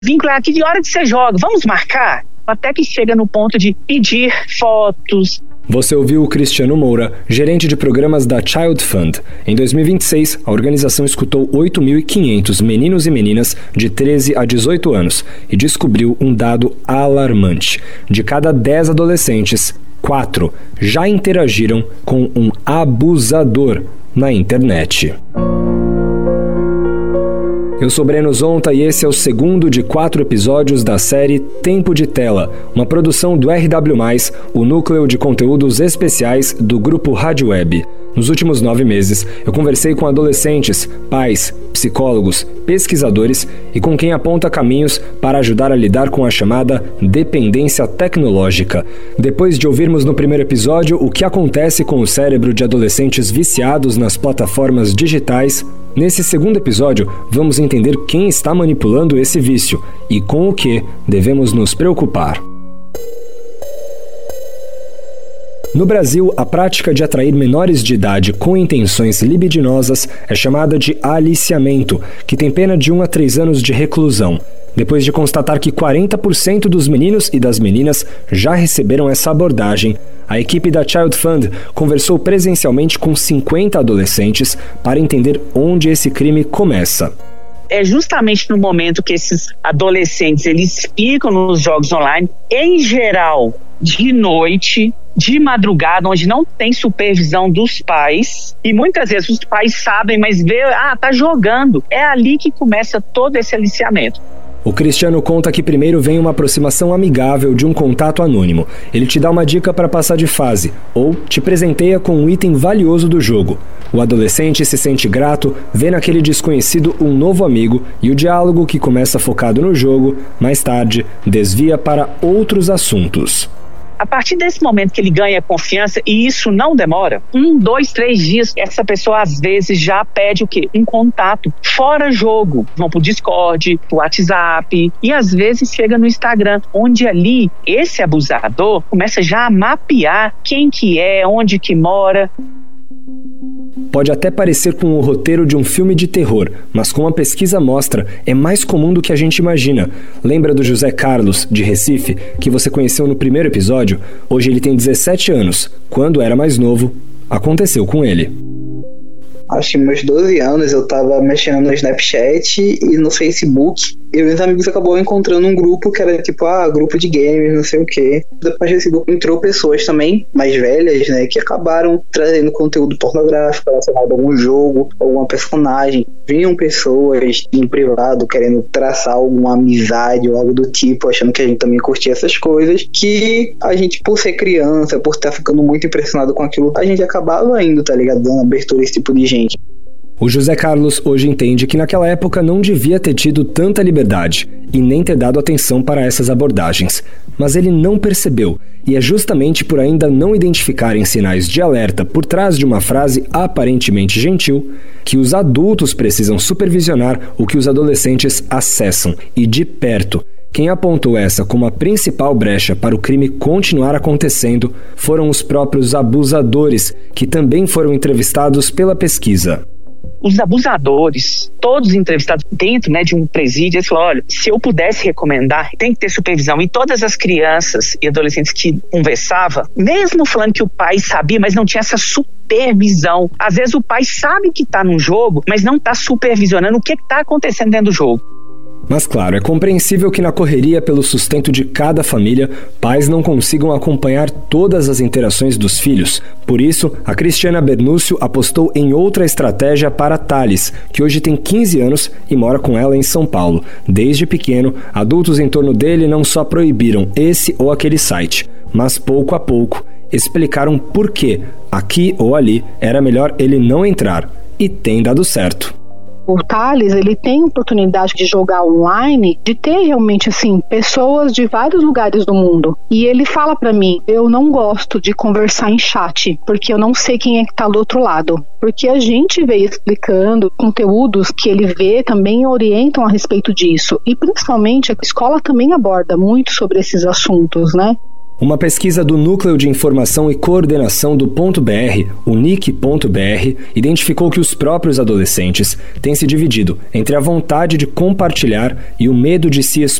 vincular, que hora que você joga? Vamos marcar? Até que chega no ponto de pedir fotos. Você ouviu o Cristiano Moura, gerente de programas da Child Fund. Em 2026, a organização escutou 8.500 meninos e meninas de 13 a 18 anos e descobriu um dado alarmante. De cada 10 adolescentes, 4 já interagiram com um abusador na internet. Eu sou Breno Zonta e esse é o segundo de 4 episódios da série Tempo de Tela, uma produção do RW+, o núcleo de conteúdos especiais do grupo Rádio Web. Nos últimos 9 meses, eu conversei com adolescentes, pais, psicólogos, pesquisadores e com quem aponta caminhos para ajudar a lidar com a chamada dependência tecnológica. Depois de ouvirmos no primeiro episódio o que acontece com o cérebro de adolescentes viciados nas plataformas digitais, nesse segundo episódio vamos entender quem está manipulando esse vício e com o que devemos nos preocupar. No Brasil, a prática de atrair menores de idade com intenções libidinosas é chamada de aliciamento, que tem pena de 1 a 3 anos de reclusão. Depois de constatar que 40% dos meninos e das meninas já receberam essa abordagem, a equipe da Child Fund conversou presencialmente com 50 adolescentes para entender onde esse crime começa. É justamente no momento que esses adolescentes eles ficam nos jogos online, em geral, de noite, de madrugada, onde não tem supervisão dos pais, e muitas vezes os pais sabem, mas vê, tá jogando. É ali que começa todo esse aliciamento. O Cristiano conta que primeiro vem uma aproximação amigável de um contato anônimo. Ele te dá uma dica para passar de fase, ou te presenteia com um item valioso do jogo. O adolescente se sente grato, vê naquele desconhecido um novo amigo e o diálogo que começa focado no jogo, mais tarde, desvia para outros assuntos. A partir desse momento que ele ganha confiança, e isso não demora, 1, 2, 3 dias, essa pessoa às vezes já pede o quê? Um contato fora jogo. Vão pro Discord, pro WhatsApp, e às vezes chega no Instagram, onde ali esse abusador começa já a mapear quem que é, onde que mora. Pode até parecer com o roteiro de um filme de terror, mas como a pesquisa mostra, é mais comum do que a gente imagina. Lembra do José Carlos, de Recife, que você conheceu no primeiro episódio? Hoje ele tem 17 anos. Quando era mais novo, aconteceu com ele. Acho que meus 12 anos eu tava mexendo no Snapchat e no Facebook. E meus amigos acabaram encontrando um grupo que era tipo, grupo de games, não sei o quê. Depois desse grupo entrou pessoas também, mais velhas, né, que acabaram trazendo conteúdo pornográfico relacionado a algum jogo, alguma personagem. Vinham pessoas em privado querendo traçar alguma amizade ou algo do tipo, achando que a gente também curtia essas coisas, que a gente, por ser criança, por estar ficando muito impressionado com aquilo, a gente acabava indo, tá ligado? Dando abertura a esse tipo de gente. O José Carlos hoje entende que naquela época não devia ter tido tanta liberdade e nem ter dado atenção para essas abordagens. Mas ele não percebeu, e é justamente por ainda não identificarem sinais de alerta por trás de uma frase aparentemente gentil que os adultos precisam supervisionar o que os adolescentes acessam, e de perto. Quem apontou essa como a principal brecha para o crime continuar acontecendo foram os próprios abusadores, que também foram entrevistados pela pesquisa. Os abusadores, todos entrevistados dentro, de um presídio, eles falaram, olha, se eu pudesse recomendar, tem que ter supervisão. E todas as crianças e adolescentes que conversavam, mesmo falando que o pai sabia, mas não tinha essa supervisão. Às vezes o pai sabe que está num jogo, mas não está supervisionando o que está acontecendo dentro do jogo. Mas claro, é compreensível que na correria pelo sustento de cada família, pais não consigam acompanhar todas as interações dos filhos. Por isso, a Cristiana Bernúcio apostou em outra estratégia para Thales, que hoje tem 15 anos e mora com ela em São Paulo. Desde pequeno, adultos em torno dele não só proibiram esse ou aquele site, mas pouco a pouco explicaram por que, aqui ou ali, era melhor ele não entrar. E tem dado certo. O Thales, ele tem oportunidade de jogar online, de ter realmente, pessoas de vários lugares do mundo. E ele fala pra mim, eu não gosto de conversar em chat, porque eu não sei quem é que tá do outro lado. Porque a gente veio explicando conteúdos que ele vê também orientam a respeito disso. E principalmente a escola também aborda muito sobre esses assuntos, né? Uma pesquisa do Núcleo de Informação e Coordenação do .br, o NIC.br, identificou que os próprios adolescentes têm se dividido entre a vontade de compartilhar e o medo de se expor